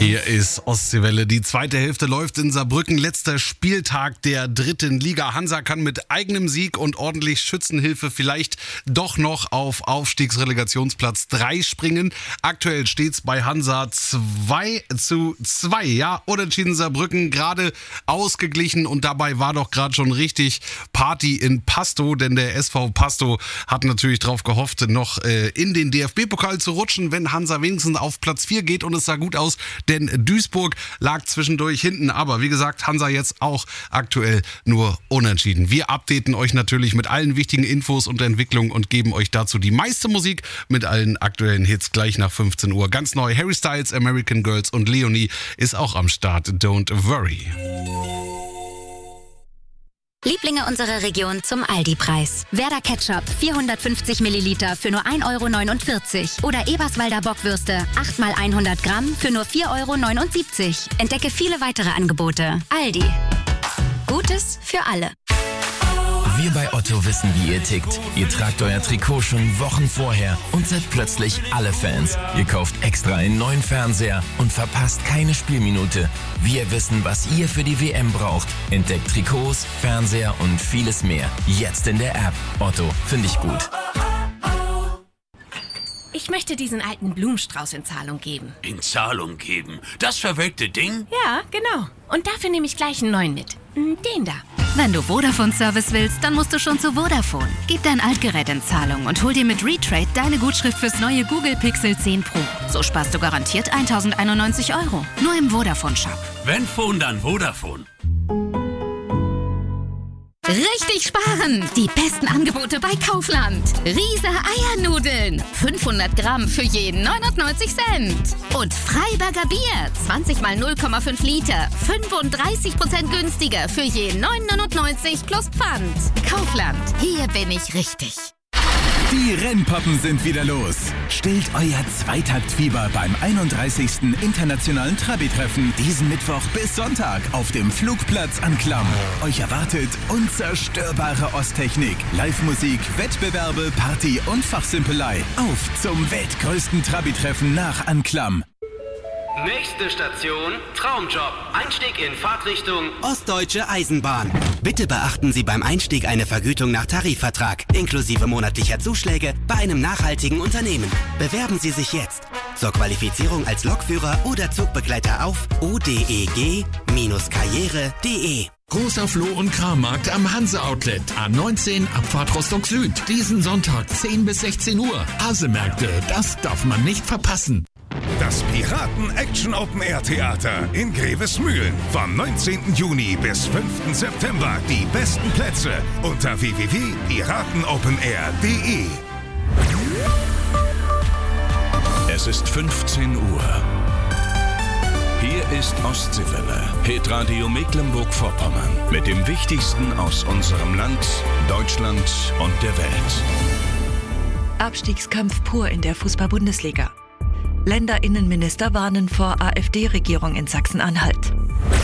Hier ist Ostseewelle. Die zweite Hälfte läuft in Saarbrücken. Letzter Spieltag der dritten Liga. Hansa kann mit eigenem Sieg und ordentlich Schützenhilfe vielleicht doch noch auf Aufstiegsrelegationsplatz 3 springen. Aktuell steht es bei Hansa 2:2. Ja, unentschieden Saarbrücken, gerade ausgeglichen. Und dabei war doch gerade schon richtig Party in Pasto. Denn der SV Pasto hat natürlich darauf gehofft, noch in den DFB-Pokal zu rutschen, wenn Hansa wenigstens auf Platz 4 geht. Und es sah gut aus, denn Duisburg lag zwischendurch hinten. Aber wie gesagt, Hansa jetzt auch aktuell nur unentschieden. Wir updaten euch natürlich mit allen wichtigen Infos und Entwicklungen und geben euch dazu die meiste Musik mit allen aktuellen Hits gleich nach 15 Uhr. Ganz neu Harry Styles, American Girls und Leonie ist auch am Start. Don't worry. Lieblinge unserer Region zum Aldi-Preis. Werder Ketchup 450 Milliliter für nur 1,49 € oder Eberswalder Bockwürste 8 x 100 Gramm für nur 4,79 €. Entdecke viele weitere Angebote. Aldi. Gutes für alle. Wir bei Otto wissen, wie ihr tickt. Ihr tragt euer Trikot schon Wochen vorher und seid plötzlich alle Fans. Ihr kauft extra einen neuen Fernseher und verpasst keine Spielminute. Wir wissen, was ihr für die WM braucht. Entdeckt Trikots, Fernseher und vieles mehr. Jetzt in der App. Otto, finde ich gut. Ich möchte diesen alten Blumenstrauß in Zahlung geben. In Zahlung geben? Das verwelkte Ding? Ja, genau. Und dafür nehme ich gleich einen neuen mit. Den da. Wenn du Vodafone-Service willst, dann musst du schon zu Vodafone. Gib dein Altgerät in Zahlung und hol dir mit Retrade deine Gutschrift fürs neue Google Pixel 10 Pro. So sparst du garantiert 1.091 €. Nur im Vodafone-Shop. Wenn Phone, dann Vodafone. Richtig sparen! Die besten Angebote bei Kaufland. Riese Eiernudeln. 500 Gramm für jeden 99 Cent. Und Freiberger Bier. 20 x 0,5 Liter. 35% günstiger für jeden 9,99 plus Pfand. Kaufland. Hier bin ich richtig. Die Rennpappen sind wieder los. Stillt euer Zweitaktfieber beim 31. Internationalen Trabi-Treffen diesen Mittwoch bis Sonntag auf dem Flugplatz Anklam. Euch erwartet unzerstörbare Osttechnik, Live-Musik, Wettbewerbe, Party und Fachsimpelei. Auf zum weltgrößten Trabi-Treffen nach Anklam. Nächste Station, Traumjob. Einstieg in Fahrtrichtung Ostdeutsche Eisenbahn. Bitte beachten Sie beim Einstieg eine Vergütung nach Tarifvertrag, inklusive monatlicher Zuschläge bei einem nachhaltigen Unternehmen. Bewerben Sie sich jetzt zur Qualifizierung als Lokführer oder Zugbegleiter auf odeg-karriere.de. Großer Floh- und Krammarkt am Hanse-Outlet. A19, Abfahrt Rostock Süd. Diesen Sonntag 10 bis 16 Uhr. Hasemärkte, das darf man nicht verpassen. Das Piraten-Action-Open-Air-Theater in Grevesmühlen. Vom 19. Juni bis 5. September. Die besten Plätze unter www.piratenopenair.de. Es ist 15 Uhr. Hier ist Ostseewelle, Hitradio Mecklenburg-Vorpommern. Mit dem Wichtigsten aus unserem Land, Deutschland und der Welt. Abstiegskampf pur in der Fußball-Bundesliga. Länderinnenminister warnen vor AfD-Regierung in Sachsen-Anhalt.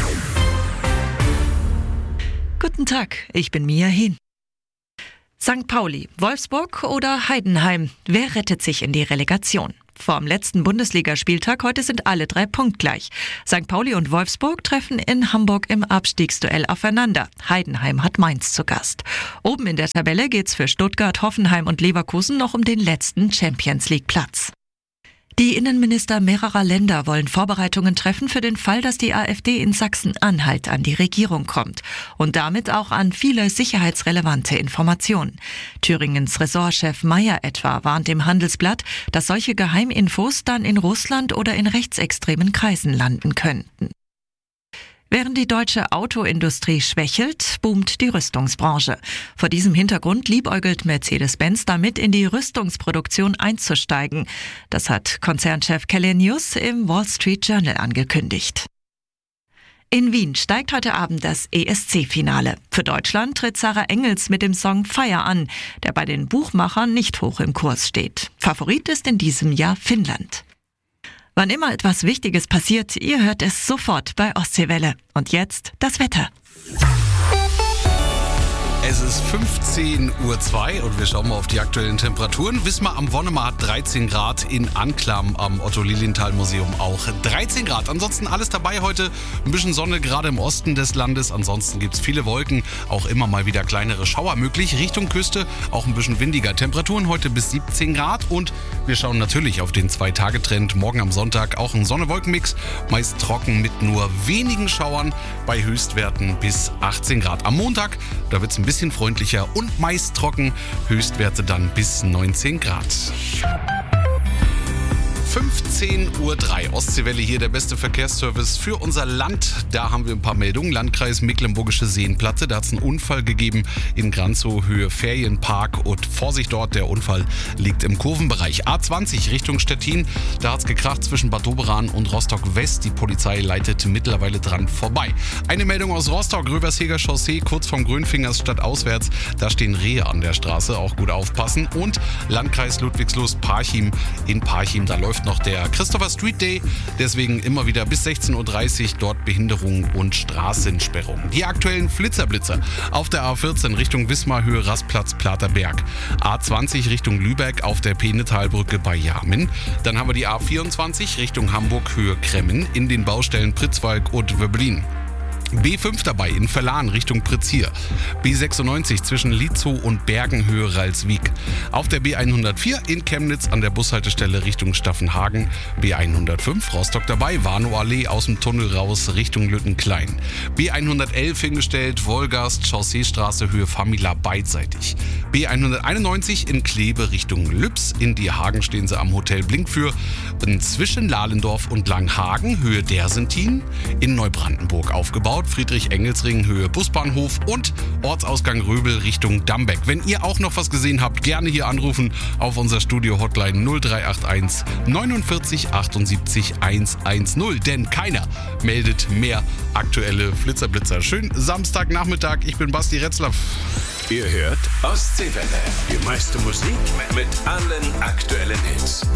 Guten Tag, ich bin Mia Hehn. St. Pauli, Wolfsburg oder Heidenheim? Wer rettet sich in die Relegation? Vorm letzten Bundesligaspieltag heute sind alle 3 punktgleich. St. Pauli und Wolfsburg treffen in Hamburg im Abstiegsduell aufeinander. Heidenheim hat Mainz zu Gast. Oben in der Tabelle geht's für Stuttgart, Hoffenheim und Leverkusen noch um den letzten Champions-League-Platz. Die Innenminister mehrerer Länder wollen Vorbereitungen treffen für den Fall, dass die AfD in Sachsen-Anhalt an die Regierung kommt und damit auch an viele sicherheitsrelevante Informationen. Thüringens Ressortchef Mayer etwa warnt im Handelsblatt, dass solche Geheiminfos dann in Russland oder in rechtsextremen Kreisen landen könnten. Während die deutsche Autoindustrie schwächelt, boomt die Rüstungsbranche. Vor diesem Hintergrund liebäugelt Mercedes-Benz damit, in die Rüstungsproduktion einzusteigen. Das hat Konzernchef Källenius im Wall Street Journal angekündigt. In Wien steigt heute Abend das ESC-Finale. Für Deutschland tritt Sarah Engels mit dem Song Fire an, der bei den Buchmachern nicht hoch im Kurs steht. Favorit ist in diesem Jahr Finnland. Wann immer etwas Wichtiges passiert, ihr hört es sofort bei Ostseewelle. Und jetzt das Wetter. Es ist 15:02 Uhr und wir schauen mal auf die aktuellen Temperaturen. Wismar am Wonnemar hat 13 Grad, in Anklam am Otto-Lilienthal-Museum auch 13 Grad. Ansonsten alles dabei heute, ein bisschen Sonne gerade im Osten des Landes. Ansonsten gibt es viele Wolken, auch immer mal wieder kleinere Schauer möglich. Richtung Küste auch ein bisschen windiger. Temperaturen heute bis 17 Grad und wir schauen natürlich auf den 2-Tage-Trend. Morgen am Sonntag auch ein Sonne-Wolken-Mix, meist trocken mit nur wenigen Schauern bei Höchstwerten bis 18 Grad. Am Montag, da wird es ein bisschen freundlicher und meist trocken, Höchstwerte dann bis 19 Grad. 15:03 Uhr, Ostseewelle hier, der beste Verkehrsservice für unser Land. Da haben wir ein paar Meldungen. Landkreis Mecklenburgische Seenplatte, da hat es einen Unfall gegeben in Granzow, Höhe Ferienpark und Vorsicht dort, der Unfall liegt im Kurvenbereich. A20 Richtung Stettin, da hat es gekracht zwischen Bad Doberan und Rostock West. Die Polizei leitet mittlerweile dran vorbei. Eine Meldung aus Rostock, Röversheger Chaussee, kurz vom Grünfingers stadtauswärts, da stehen Rehe an der Straße, auch gut aufpassen. Und Landkreis Ludwigslust Parchim, in Parchim, da läuft noch der Christopher Street Day, deswegen immer wieder bis 16:30 Uhr dort Behinderungen und Straßensperrungen. Die aktuellen Flitzerblitzer auf der A14 Richtung Wismar, Höhe Rastplatz Platerberg. A20 Richtung Lübeck auf der Peenetalbrücke bei Jamin. Dann haben wir die A24 Richtung Hamburg, Höhe Kremmen in den Baustellen Pritzwalk und Wöblin. B5 dabei in Verlan Richtung Prizier. B96 zwischen Lietzow und Bergen, Höhe Ralswiek. Auf der B104 in Chemnitz an der Bushaltestelle Richtung Staffenhagen. B105 Rostock dabei, Warnow Allee aus dem Tunnel raus Richtung Lüttenklein. B111 hingestellt, Wolgast, Chausseestraße, Höhe Famila beidseitig. B191 in Kleve Richtung Lübs. In Dierhagen stehen sie am Hotel Blinkfür. Zwischen Lahlendorf und Langhagen, Höhe Dersentin. In Neubrandenburg aufgebaut. Friedrich-Engelsring, Höhe Busbahnhof und Ortsausgang Röbel Richtung Dambeck. Wenn ihr auch noch was gesehen habt, gerne hier anrufen auf unser Studio-Hotline 0381 49 78 110, denn keiner meldet mehr aktuelle Flitzerblitzer. Schönen Samstagnachmittag, ich bin Basti Retzlaff. Ihr hört Ostseewelle. Die meiste Musik mit allen aktuellen Hits.